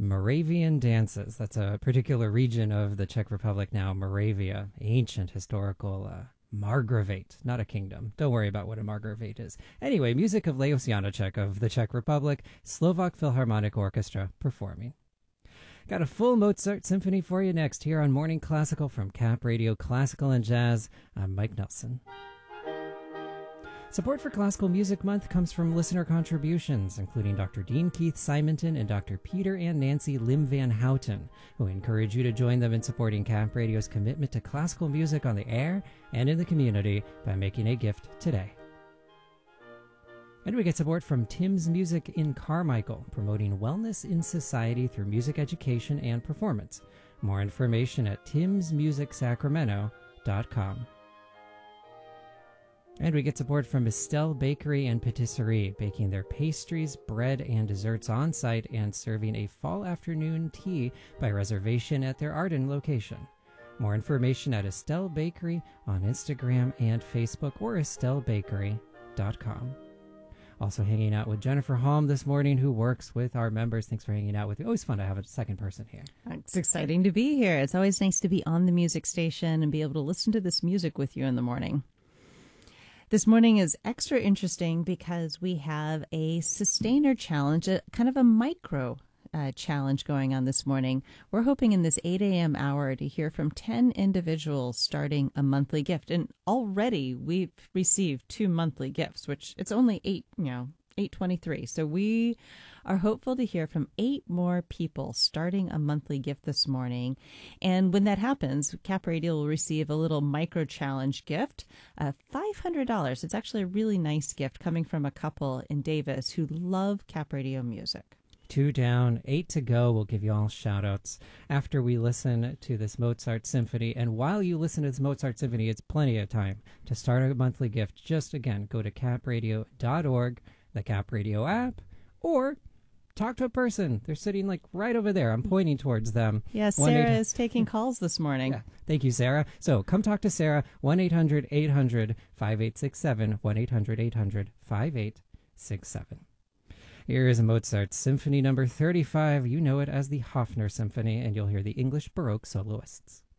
Moravian dances. That's a particular region of the Czech Republic now, Moravia, ancient historical Margravate, not a kingdom. Don't worry about what a Margravate is. Anyway, music of Leos Janáček of the Czech Republic, Slovak Philharmonic Orchestra performing. Got a full Mozart symphony for you next here on Morning Classical from Cap Radio Classical and Jazz. I'm Mike Nelson. Support for Classical Music Month comes from listener contributions, including Dr. Dean Keith Simonton and Dr. Peter and Nancy Lim Van Houten, who encourage you to join them in supporting Cap Radio's commitment to classical music on the air and in the community by making a gift today. And we get support from Tim's Music in Carmichael, promoting wellness in society through music education and performance. More information at timsmusicsacramento.com. And we get support from Estelle Bakery and Patisserie, baking their pastries, bread, and desserts on site and serving a fall afternoon tea by reservation at their Arden location. More information at Estelle Bakery on Instagram and Facebook or estellebakery.com. Also hanging out with Jennifer Halm this morning, who works with our members. Thanks for hanging out with me. Always fun to have a second person here. It's exciting to be here. It's always nice to be on the music station and be able to listen to this music with you in the morning. This morning is extra interesting because we have a sustainer challenge, kind of a micro challenge going on this morning. We're hoping in this 8 a.m. hour to hear from 10 individuals starting a monthly gift. And already we've received 2 monthly gifts, which it's only 8:23. So we are hopeful to hear from 8 more people starting a monthly gift this morning. And when that happens, Cap Radio will receive a little micro challenge gift, $500. It's actually a really nice gift coming from a couple in Davis who love Cap Radio music. 2 down, 8 to go. We'll give you all shout outs after we listen to this Mozart Symphony. And while you listen to this Mozart Symphony, it's plenty of time to start a monthly gift. Just again, go to capradio.org, the Cap Radio app, or talk to a person. They're sitting like right over there. I'm pointing towards them. Yes, Sarah is taking calls this morning. Yeah. Thank you, Sarah. So come talk to Sarah, 1-800-800-5867, 1-800-800-5867. Here is a Mozart Symphony number 35. You know it as the Hofner Symphony, and you'll hear the English Baroque soloists.